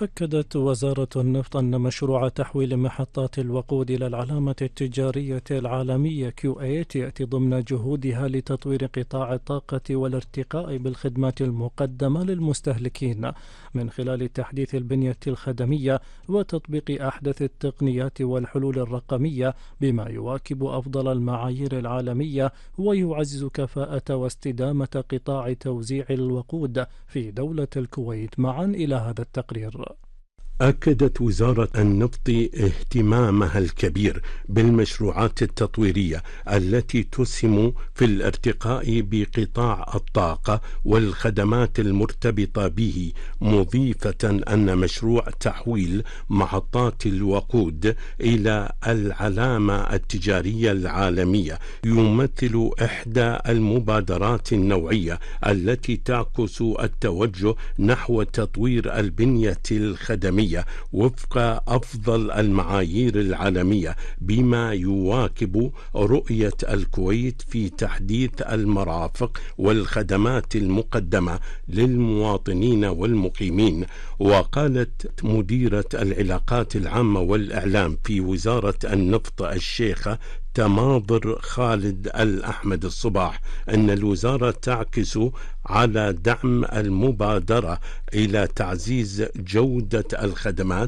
أكدت وزارة النفط أن مشروع تحويل محطات الوقود إلى العلامة التجارية العالمية Q8 يأتي ضمن جهودها لتطوير قطاع الطاقة والارتقاء بالخدمات المقدمة للمستهلكين من خلال تحديث البنية الخدمية وتطبيق أحدث التقنيات والحلول الرقمية بما يواكب أفضل المعايير العالمية ويعزز كفاءة واستدامة قطاع توزيع الوقود في دولة الكويت. معا إلى هذا التقرير. أكدت وزارة النفط اهتمامها الكبير بالمشروعات التطويرية التي تسهم في الارتقاء بقطاع الطاقة والخدمات المرتبطة به، مضيفة أن مشروع تحويل محطات الوقود إلى العلامة التجارية العالمية يمثل إحدى المبادرات النوعية التي تعكس التوجه نحو تطوير البنية الخدمية وفق أفضل المعايير العالمية بما يواكب رؤية الكويت في تحديث المرافق والخدمات المقدمة للمواطنين والمقيمين. وقالت مديرة العلاقات العامة والإعلام في وزارة النفط الشيخة تماضر خالد الأحمد الصباح أن الوزارة تعكس على دعم المبادرة إلى تعزيز جودة الخدمات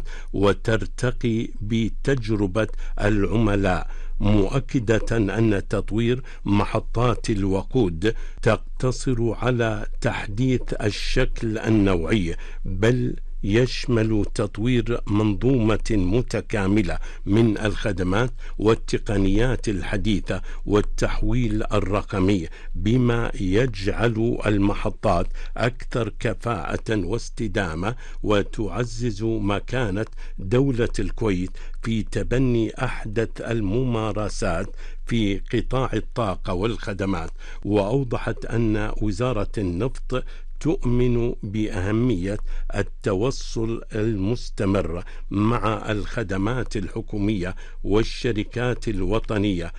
وترتقي بتجربة العملاء، مؤكدة أن تطوير محطات الوقود تقتصر على تحديث الشكل النوعي، بل يشمل تطوير منظومة متكاملة من الخدمات والتقنيات الحديثة والتحويل الرقمي بما يجعل المحطات أكثر كفاءة واستدامة وتعزز مكانة دولة الكويت في تبني أحدث الممارسات في قطاع الطاقة والخدمات. وأوضحت أن وزارة النفط تؤمن بأهمية التوصل المستمر مع الخدمات الحكومية والشركات الوطنية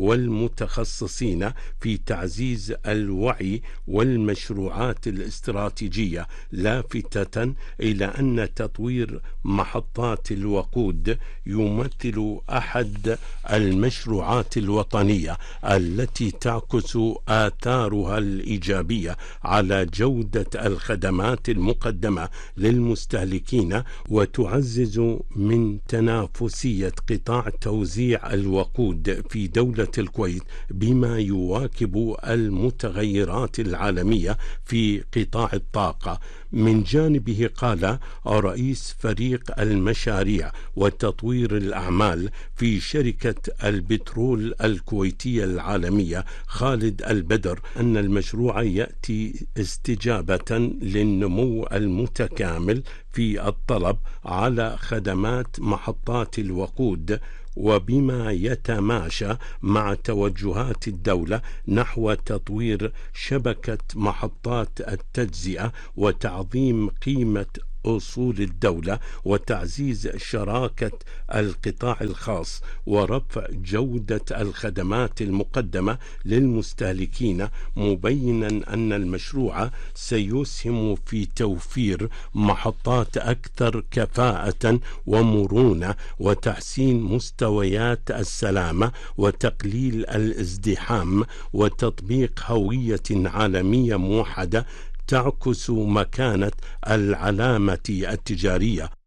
والمتخصصين في تعزيز الوعي والمشروعات الاستراتيجية، لافتة إلى أن تطوير محطات الوقود يمثل أحد المشروعات الوطنية التي تعكس آثارها الإيجابية على جودة الخدمات المقدمة للمستهلكين وتعزز من تنافسية قطاع توزيع الوقود في دولة الكويت بما يواكب المتغيرات العالمية في قطاع الطاقة. من جانبه قال رئيس فريق المشاريع وتطوير الأعمال في شركة البترول الكويتية العالمية خالد البدر أن المشروع يأتي استجابة للنمو المتكامل في الطلب على خدمات محطات الوقود، وبما يتماشى مع توجهات الدولة نحو تطوير شبكة محطات التجزئة وتعظيم قيمة أصول الدولة وتعزيز شراكة القطاع الخاص ورفع جودة الخدمات المقدمة للمستهلكين، مبينا أن المشروع سيسهم في توفير محطات أكثر كفاءة ومرونة وتحسين مستويات السلامة وتقليل الازدحام وتطبيق هوية عالمية موحدة تعكس مكانة العلامة التجارية.